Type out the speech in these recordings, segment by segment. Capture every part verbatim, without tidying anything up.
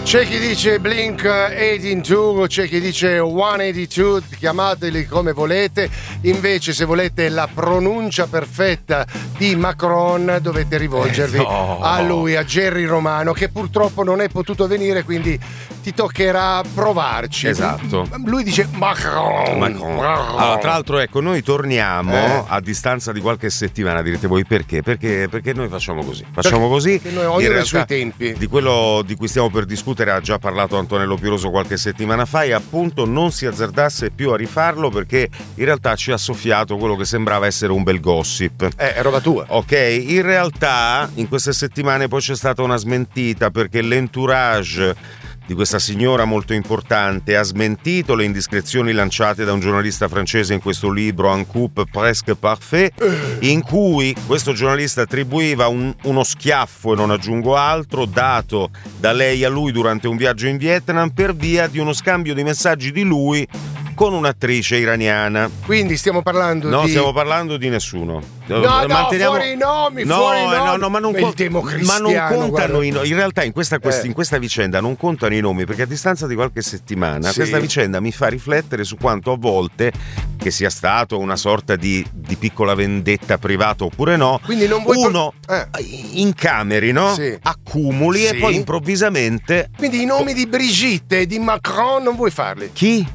C'è chi dice Blink ottantadue, c'è chi dice centottantadue, chiamateli come volete. Invece, se volete la pronuncia perfetta di Macron, dovete rivolgervi eh, no. a lui, a Jerry Romano, che purtroppo non è potuto venire, quindi ti toccherà provarci. Esatto. Lui dice Macron. Macron. Allora, tra l'altro, ecco, noi torniamo Eh. a distanza di qualche settimana. Direte voi perché? Perché, perché noi facciamo così. Facciamo così. Perché noi ognuno In ha i suoi realtà, tempi. Di quello di cui stiamo per discutere ha già parlato Antonello Piroso qualche settimana fa, e appunto non si azzardasse più a rifarlo, perché in realtà ci ha soffiato quello che sembrava essere un bel gossip. Eh, è roba tua. Ok, in realtà in queste settimane poi c'è stata una smentita, perché l'entourage di questa signora molto importante ha smentito le indiscrezioni lanciate da un giornalista francese in questo libro Un couple presque parfait, in cui questo giornalista attribuiva un, uno schiaffo, e non aggiungo altro, dato da lei a lui durante un viaggio in Vietnam per via di uno scambio di messaggi di lui con un'attrice iraniana. Quindi stiamo parlando No, di... stiamo parlando di nessuno. No, no, fuori i nomi, no, fuori i eh, nomi. no, no, ma non, Il con- democristiano, ma non contano guarda. i nomi. In realtà in questa, quest- Eh. in questa vicenda non contano i nomi, perché a distanza di qualche settimana Sì. questa vicenda mi fa riflettere su quanto a volte, che sia stato una sorta di, di piccola vendetta privata oppure no, Quindi non vuoi uno pro- eh. incameri, no? Sì. Accumuli Sì. e poi improvvisamente... Quindi i nomi di Brigitte e di Macron non vuoi farli? Chi?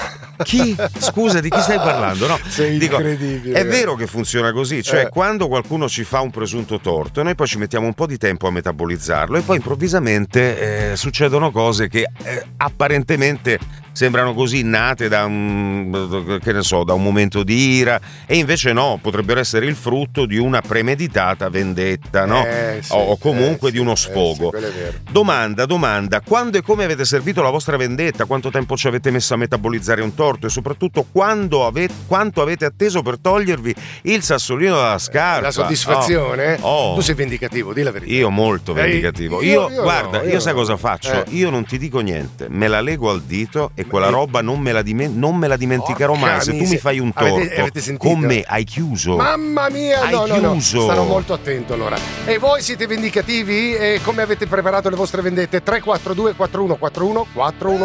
Chi? Scusa, di chi stai parlando? No, Sei dico, incredibile. è vero che funziona così, cioè Eh. quando qualcuno ci fa un presunto torto, noi poi ci mettiamo un po' di tempo a metabolizzarlo, e poi improvvisamente eh, succedono cose che eh, apparentemente sembrano così nate da un, che ne so, da un momento di ira, e invece no, potrebbero essere il frutto di una premeditata vendetta, no? Eh, sì, o, o comunque eh, di uno sì, sfogo. eh, sì, quello è vero. Domanda, domanda, quando e come avete servito la vostra vendetta? Quanto tempo ci avete messo a metabolizzare un torto? E soprattutto quando ave- quanto avete atteso per togliervi il sassolino dalla scarpa? La soddisfazione? Oh. Oh. Tu sei vendicativo, di la verità. Io molto Eh, vendicativo. io- Io, io guarda, no, io, io sai no. cosa faccio? Eh. Io non ti dico niente, me la lego al dito e quella Eh. roba non me la, dimen- non me la dimenticherò Porca mai. Se tu mi miseria. fai un torto Avete- avete sentito? con me, hai chiuso. Mamma mia, Hai no, no, no, chiuso. starò molto attento allora. E voi siete vendicativi? E come avete preparato le vostre vendette? tre quattro due quattro uno quattro uno quattro uno